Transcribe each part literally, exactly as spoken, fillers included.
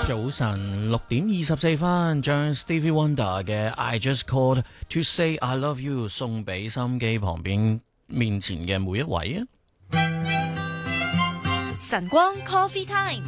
早晨六點二十四分，將 Stevie Wonder 嘅 I Just Called to Say I Love You 送俾收音機旁邊面前嘅每一位啊！ 晨光 Coffee Time，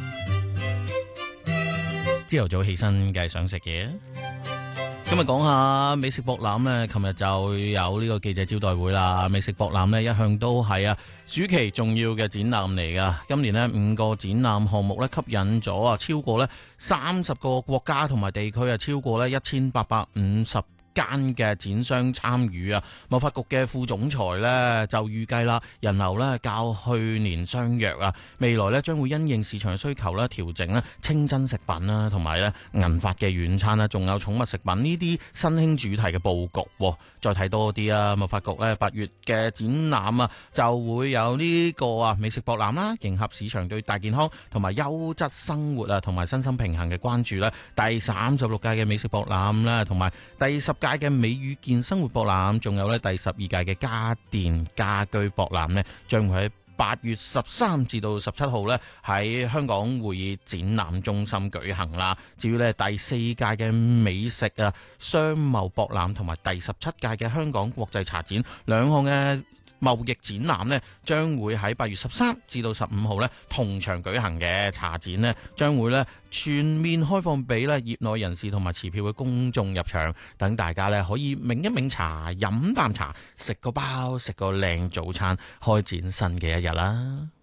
朝頭早起身梗係想食嘢。今日講下美食博覽呢，琴日就有呢個記者招待會啦。美食博覽呢，一向都係啊暑期重要嘅展覽嚟噶。今年呢，五個展覽項目呢，吸引咗啊超過呢三十個國家同埋地區啊，超過呢一千八百五十間嘅展商參與啊。貿發局嘅副總裁呢，就預計啦，人流呢較去年相若啊，未來呢，將會因應市場需求呢，調整呢清真食品啦，同埋呢銀發嘅軟餐啦，仲有寵物食品呢啲新興主題嘅佈局。再睇多啲啊，貿發局呢，八月嘅展覽啊，就會有呢個啊美食博覽啦，迎合市場對大健康同埋優質生活啊，同埋身心平衡嘅關注啦。第三十六屆嘅美食博覽啦，同埋第十屆嘅美與健生活博覽，仲有咧第十二屆嘅家電家居博覽呢，將會喺八月十三至到十七號呢，喺香港會議展覽中心舉行啦。至於呢第四屆嘅美食啊商貿博覽同埋第十七屆嘅香港國際茶展兩項嘅貿易展覽呢，將會喺八月十三至到十五號呢同場舉行嘅。茶展呢，將會呢全面開放俾呢業內人士同埋持票嘅公眾入場，等大家呢可以抿一抿茶、飲啖茶、食個包、食個靚早餐，開展新嘅一日啦。